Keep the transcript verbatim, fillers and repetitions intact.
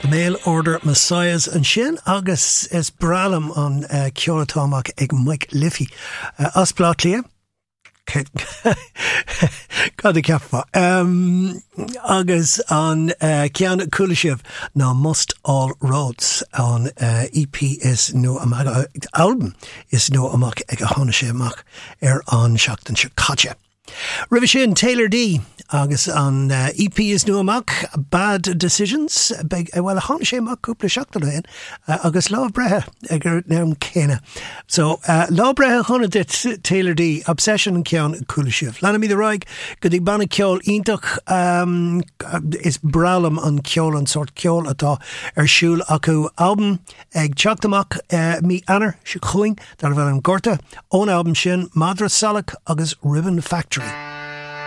Mail Order Messiahs and sin agus is bralam an uh, ceolatámach ag Mike Liffey. Uh, as blát lia. God a ceapfa. Um, agus an uh, Cian Kulishев na Must All Roads an uh, E P is no amach, uh, album is no amach ag a honna sé amach ar an seachtain se caite. Ribh sin Taylor D agus an uh, E P is no amach Bad Decisions beg, uh, well a honna sé amach cúpla seachtain in uh, agus lá brethe agur neam céine. So uh, lá brethe honna dit Taylor D Obsession and Cian Kulishев. Lana mi the raig go dig banna ceol ítach um, is bralam an ceol an sort ceol atá ar siúl acu album ag teachtamach uh, mi anar se chuing dar bhfuil an gorta ón album sin Madras Salak agus Ribbon Factory.